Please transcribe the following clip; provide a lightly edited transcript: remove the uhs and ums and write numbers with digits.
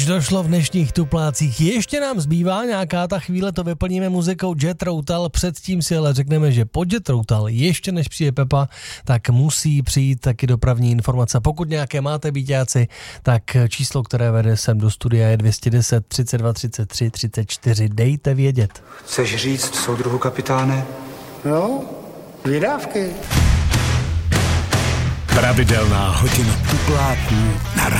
Došlo v dnešních tuplácích. Ještě nám zbývá nějaká ta chvíle, to vyplníme muzikou Jethro Tull. Předtím si ale řekneme, že po Jethro Tull, ještě než přijde Pepa, tak musí přijít taky dopravní informace. Pokud nějaké máte, býťáci, tak číslo, které vede sem do studia, je 210 32 33 34. Dejte vědět. Chceš říct soudruhu kapitáne? No, vydávky. Pravidelná hodina tupláků na